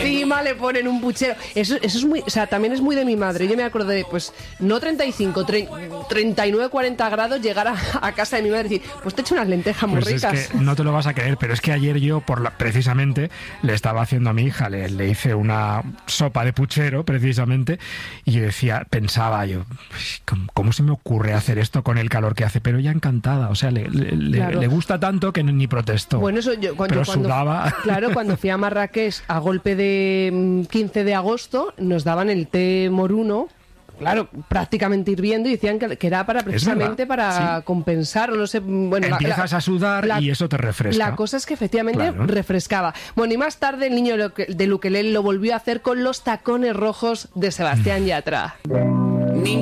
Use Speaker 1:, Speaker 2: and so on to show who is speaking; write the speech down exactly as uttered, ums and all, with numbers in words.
Speaker 1: encima le ponen un puchero. Eso, eso es muy, o sea, también es muy de mi madre. Yo me acuerdo de, pues, no treinta y cinco, treinta y nueve, cuarenta grados, llegar a, a casa de mi madre y decir, pues te he hecho unas lentejas muy
Speaker 2: pues
Speaker 1: ricas.
Speaker 2: Es que no te lo vas a creer, pero es que ayer yo, por la, precisamente, le estaba haciendo a mi hija, le, le hice una sopa de puchero, precisamente, y yo decía, pensaba yo, ¿cómo, cómo se me ocurre hacer esto con el calor que hace? Pero ella encantada, o sea, le, le,
Speaker 1: claro.
Speaker 2: le gusta tanto que ni protestó.
Speaker 1: Bueno, eso yo, cuando,
Speaker 2: pero
Speaker 1: cuando,
Speaker 2: sudaba.
Speaker 1: Claro, cuando fui a Marrakech a golpe de quince de agosto, nos daban el té moruno, claro, prácticamente hirviendo, y decían que, que era para precisamente para sí. compensar, o no sé, bueno,
Speaker 2: empiezas
Speaker 1: la,
Speaker 2: a sudar
Speaker 1: la,
Speaker 2: y eso te refresca.
Speaker 1: La cosa es que efectivamente
Speaker 2: claro.
Speaker 1: refrescaba. Bueno, y más tarde el niño del ukelele lo volvió a hacer con los tacones rojos de Sebastián Yatra.